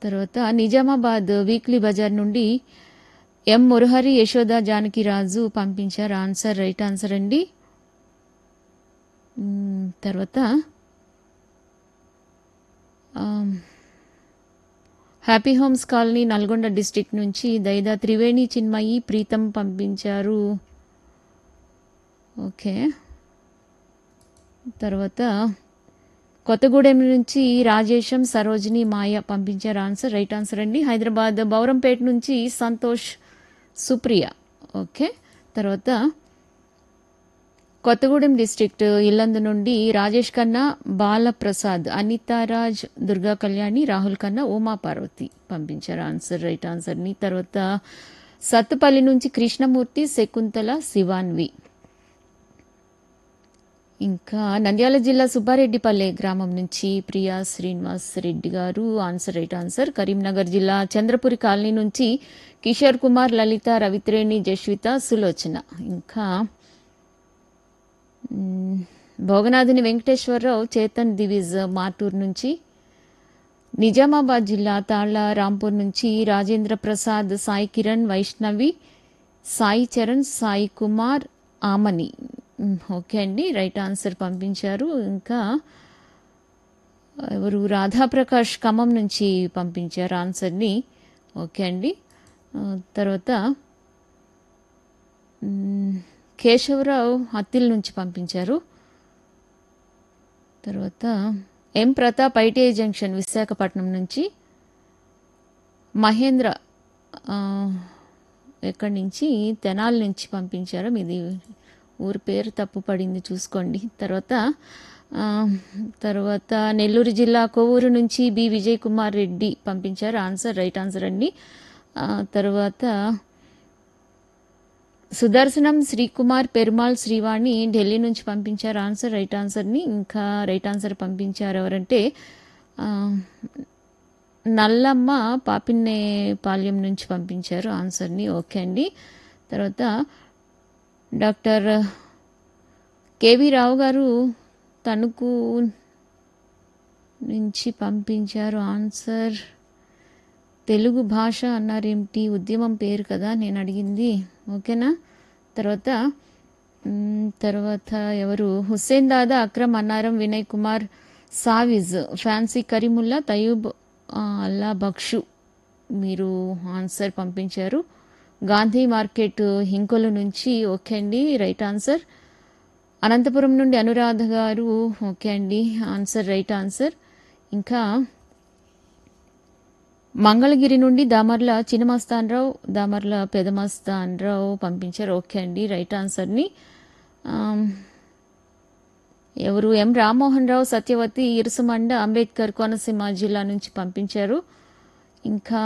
తర్వాత నిజామాబాద్ వీక్లీ బజార్ నుండి ఎం మురహరి యశోద జానకిరాజు పంపించారు. ఆన్సర్ రైట్ ఆన్సర్ అండి. తర్వాత happy homes colony Nalgonda district నుంచి దైదా త్రివేణి చిన్మయి ప్రీతం పంపించారు. ఓకే. తర్వాత కొత్తగూడెం నుంచి రాజేశం సరోజిని మాయ పంపించారు. ఆన్సర్ రైట్ ఆన్సర్ అండి. హైదరాబాద్ బౌరంపేట నుంచి సంతోష్ సుప్రియ. ఓకే. తర్వాత కొత్తగూడెం డిస్ట్రిక్ట్ ఇల్లందు నుండి రాజేష్ ఖన్నా బాలప్రసాద్ అనితారాజ్ దుర్గా కళ్యాణి రాహుల్ ఖన్నా ఉమా పార్వతి పంపించారు. ఆన్సర్ రైట్ ఆన్సర్ని. తర్వాత సత్తుపల్లి నుంచి కృష్ణమూర్తి శకుంతల శివాన్వి. ఇంకా నంద్యాల జిల్లా సుబ్బారెడ్డిపల్లె గ్రామం నుంచి ప్రియా శ్రీనివాస్ రెడ్డి గారు. Answer right answer. కరీంనగర్ జిల్లా చంద్రపురి కాలనీ నుంచి కిషోర్ కుమార్ లలిత రవిత్రేణి జస్విత సులోచన. ఇంకా భోగనాథుని వెంకటేశ్వరరావు చేతన్ దివిజ్ మార్టూర్ నుంచి, నిజామాబాద్ జిల్లా తాళ్ల రాంపూర్ నుంచి రాజేంద్ర ప్రసాద్ సాయి కిరణ్ వైష్ణవి సాయి చరణ్ సాయి కుమార్ ఆమని. ఓకే అండి రైట్ ఆన్సర్ పంపించారు. ఇంకా ఎవరు రాధాప్రకాష్ ఖమ్మం నుంచి పంపించారు ఆన్సర్ని. ఓకే అండి. తర్వాత కేశవరావు అత్తిల్ నుంచి పంపించారు. తర్వాత ఎం ప్రతాప్ ఐటీఐ జంక్షన్ విశాఖపట్నం నుంచి, మహేంద్ర ఎక్కడి నుంచి తెనాలి నుంచి పంపించారు. మీది ఊరి పేరు తప్పు పడింది చూసుకోండి. తర్వాత నెల్లూరు జిల్లా కొవ్వూరు నుంచి బి విజయ్ కుమార్ రెడ్డి పంపించారు. ఆన్సర్ రైట్ ఆన్సర్ అండి. తర్వాత సుదర్శనం శ్రీకుమార్ పెరుమాల్ శ్రీవాణి ఢిల్లీ నుంచి పంపించారు. ఆన్సర్ రైట్ ఆన్సర్ని. ఇంకా రైట్ ఆన్సర్ పంపించారు ఎవరంటే నల్లమ్మ పాపిన్నేపాల్యం నుంచి పంపించారు ఆన్సర్ని. ఓకే అండి. తర్వాత డాక్టర్ కేవీ రావు గారు తణుకు నుంచి పంపించారు. ఆన్సర్ తెలుగు భాష అన్నారేమిటి, ఉద్యమం పేరు కదా నేను అడిగింది. ఓకేనా. తర్వాత ఎవరు హుస్సేన్ దాదా అక్రమ్ అన్నారం వినయ్ కుమార్ సావిజ్ ఫ్యాన్సీ కరీముల్లా తయూబ్ అల్లా బక్షు మీరు ఆన్సర్ పంపించారు. గాంధీ మార్కెట్ హింకొలు నుంచి. ఓకే అండి రైట్ ఆన్సర్. అనంతపురం నుండి అనురాధ గారు. ఓకే అండి ఆన్సర్ రైట్ ఆన్సర్. ఇంకా మంగళగిరి నుండి దామర్ల చిన్నమస్తానరావు దామర్ల పెదమస్తానరావు పంపించారు. ఓకే అండి రైట్ ఆన్సర్ని. ఎవరు ఎం రామ్మోహన్ రావు సత్యవతి ఇరుసుమండ అంబేద్కర్ కోనసీమ జిల్లా నుంచి పంపించారు. ఇంకా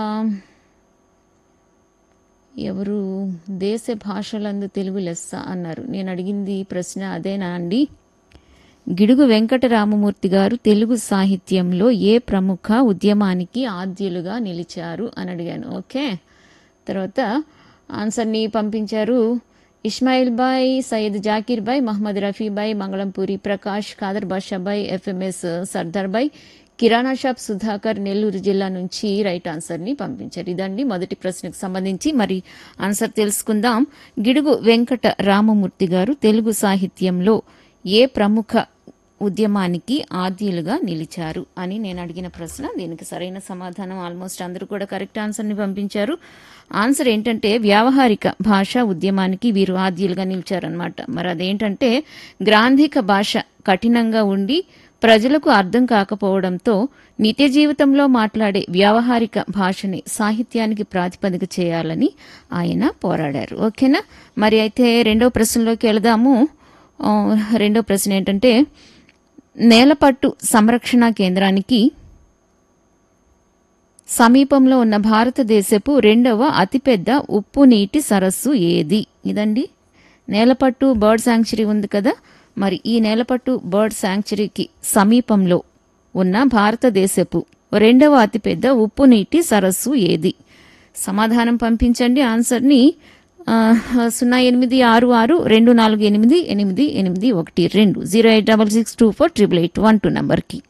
ఎవరు దేశ భాషలందు తెలుగు లెస్స అన్నారు. నేను అడిగింది ప్రశ్న అదేనా అండి. గిడుగు వెంకటరామమూర్తి గారు తెలుగు సాహిత్యంలో ఏ ప్రముఖ ఉద్యమానికి ఆద్యులుగా నిలిచారు అని అడిగాను. ఓకే. తర్వాత ఆన్సర్ని పంపించారు Ismail bye, Syed Zakir bye, Mohammed Rafi bye, Mangalampuri Prakash, Khader బాషా బాయ్, ఎఫ్ఎంఎస్ సర్దార్ బాయ్, కిరాణా షాప్ సుధాకర్ నెల్లూరు జిల్లా నుంచి రైట్ ఆన్సర్ని పంపించారు. ఇదండి మొదటి ప్రశ్నకు సంబంధించి. మరి ఆన్సర్ తెలుసుకుందాం. గిడుగు వెంకట రామమూర్తి గారు తెలుగు సాహిత్యంలో ఏ ప్రముఖ ఉద్యమానికి ఆద్యులుగా నిలిచారు అని నేను అడిగిన ప్రశ్న. దీనికి సరైన సమాధానం ఆల్మోస్ట్ అందరూ కూడా కరెక్ట్ ఆన్సర్ని పంపించారు. ఆన్సర్ ఏంటంటే వ్యావహారిక భాషా ఉద్యమానికి వీరు ఆద్యులుగా నిలిచారనమాట. మరి అదేంటంటే గ్రాంధిక భాష కఠినంగా ఉండి ప్రజలకు అర్థం కాకపోవడంతో నిత్య జీవితంలో మాట్లాడే వ్యావహారిక భాషని సాహిత్యానికి ప్రాతిపదిక చేయాలని ఆయన పోరాడారు. ఓకేనా. మరి అయితే రెండో ప్రశ్నలోకి వెళదాము. రెండో ప్రశ్న ఏంటంటే నేలపట్టు సంరక్షణ కేంద్రానికి సమీపంలో ఉన్న భారతదేశపు రెండవ అతిపెద్ద ఉప్పు నీటి సరస్సు ఏది? ఇదండి నేలపట్టు బర్డ్ శాంక్చురీ ఉంది కదా. మరి ఈ నేలపట్టు బర్డ్ శాంక్చురీకి సమీపంలో ఉన్న భారతదేశపు రెండవ అతిపెద్ద ఉప్పు నీటి సరస్సు ఏది? సమాధానం పంపించండి. ఆన్సర్ని 086624888812 08662488812 నంబర్కి.